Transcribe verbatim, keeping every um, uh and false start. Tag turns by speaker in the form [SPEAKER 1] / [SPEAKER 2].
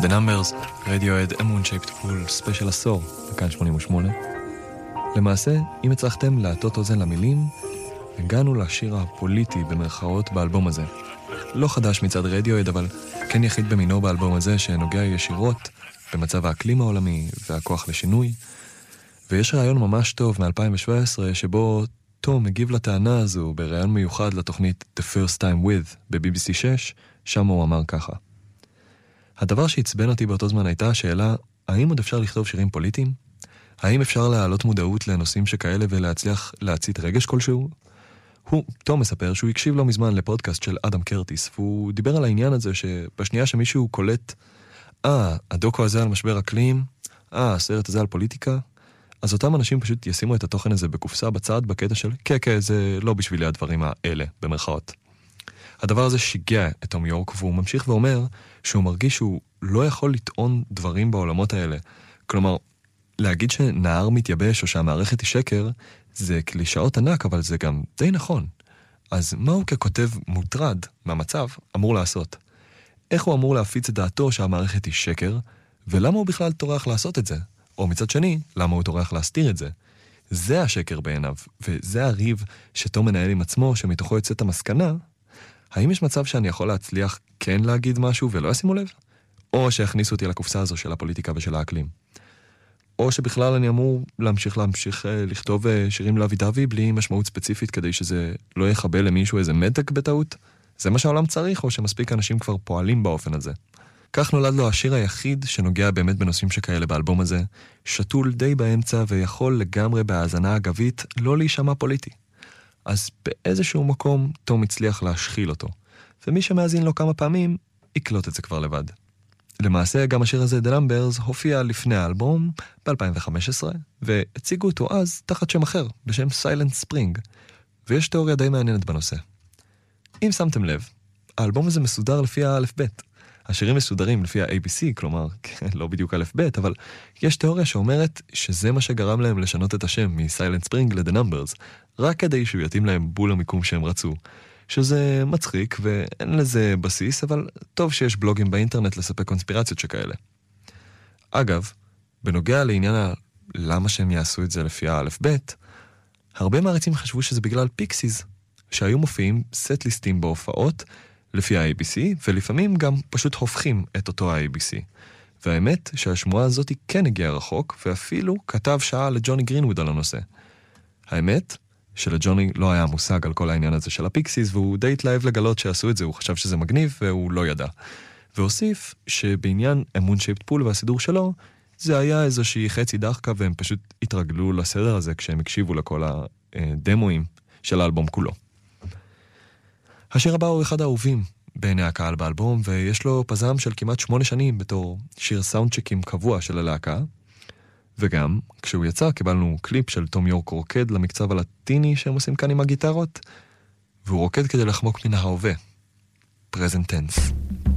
[SPEAKER 1] The Numbers, רדיואד, אמון שייפט פול, ספיישל עשור, בכאן שמונים ושמונה. למעשה, אם הצלחתם להטות אוזן למילים, הגענו לשיר הפוליטי במרכאות באלבום הזה. לא חדש מצד רדיואד, אבל כן יחיד במינו באלבום הזה שנוגע ישירות במצב האקלים העולמי והכוח לשינוי. ויש רעיון ממש טוב מ-אלפיים שבע עשרה שבו תום מגיב לטענה הזו ברעיון מיוחד לתוכנית The First Time With ב-בי בי סי שש, שם הוא אמר ככה: הדבר שהצבן אותי באותו זמן הייתה השאלה, האם עוד אפשר לכתוב שירים פוליטיים? האם אפשר להעלות מודעות לנושאים שכאלה ולהצליח להצית רגש כלשהו? הוא, תום מספר שהוא הקשיב לא מזמן לפודקאסט של אדם קרטיס, והוא דיבר על העניין הזה שבשנייה שמישהו קולט, אה, הדוקו הזה על משבר אקלים, אה, הסרט הזה על פוליטיקה, אז אותם אנשים פשוט ישימו את התוכן הזה בקופסה בצד, בקטע של, כן, כן, זה לא בשבילי הדברים האלה, במרכאות. הדבר הזה שיגע את תום יורק, והוא ממשיך ואומר שהוא מרגיש שהוא לא יכול לטעון דברים בעולמות האלה. כלומר, להגיד שנהר מתייבש או שהמערכת היא שקר, זה קלישאות ענק, אבל זה גם די נכון. אז מה הוא ככותב מוטרד מהמצב אמור לעשות? איך הוא אמור להפיץ את דעתו שהמערכת היא שקר, ולמה הוא בכלל טורח לעשות את זה? או מצד שני, למה הוא טורח להסתיר את זה? זה השקר בעיניו, וזה הריב שתום מנהל עם עצמו, שמתוכו יוצאת המסקנה, האם יש מצב שאני יכול להצליח כן להגיד משהו ולא ישימו לב? או שיכניסו אותי לקופסה הזו של הפוליטיקה ושל האקלים? או שבכלל אני אמור להמשיך להמשיך לכתוב שירים לאבי דווי בלי משמעות ספציפית כדי שזה לא יחבל למישהו איזה מתק בטעות? זה מה שהעולם צריך, או שמספיק אנשים כבר פועלים באופן הזה? כך נולד לו השיר היחיד שנוגע באמת בנושאים שכאלה באלבום הזה, שתול די באמצע ויכול לגמרי בהאזנה אגבית לא להישמע פוליטי. אז באיזשהו מקום תום הצליח להשחיל אותו, ומי שמאזין לו כמה פעמים יקלוט את זה כבר לבד. למעשה גם השיר הזה, The Numbers, הופיע לפני האלבום ב-אלפיים וחמש עשרה, והציגו אותו אז תחת שם אחר, בשם Silent Spring, ויש תיאוריה די מעניינת בנושא. אם שמתם לב, האלבום הזה מסודר לפי האלף-בית. השירים מסודרים לפי ה-איי בי סי, כלומר, לא בדיוק אלף-בית, אבל יש תיאוריה שאומרת שזה מה שגרם להם לשנות את השם מ-Silent Spring ל-The Numbers, רק כדי שהוא יתאים להם בול המיקום שהם רצו. שזה מצחיק ואין לזה בסיס, אבל טוב שיש בלוגים באינטרנט לספק קונספירציות שכאלה. אגב, בנוגע לעניין ה- למה שהם יעשו את זה לפי האלף-בית, הרבה מעריצים חשבו שזה בגלל פיקסיז, שהיו מופיעים סט ליסטים בהופעות לפי ה-איי בי סי, ולפעמים גם פשוט הופכים את אותו ה-איי בי סי. והאמת שהשמועה הזאת כן הגיעה רחוק, ואפילו כתב שעה לג'וני גרינווד על הנושא. האמת שלג'וני לא היה מושג על כל העניין הזה של הפיקסיס, והוא די התלהב לגלות שעשו את זה, הוא חשב שזה מגניב והוא לא ידע. והוסיף שבעניין אמון שייפט פול והסידור שלו, זה היה איזושהי חצי דחקה, והם פשוט התרגלו לסדר הזה כשהם הקשיבו לכל הדמואים של האלבום כולו. השיר הבא הוא אחד האהובים בעיני הקהל באלבום, ויש לו פזם של כמעט שמונה שנים בתור שיר סאונדצ'קים קבוע של הלהקה, וגם כשהוא יצא קיבלנו קליפ של תום יורק רוקד למקצב הלטיני שהם עושים כאן עם הגיטרות, והוא רוקד כדי לחמוק מן ההווה. Present tense.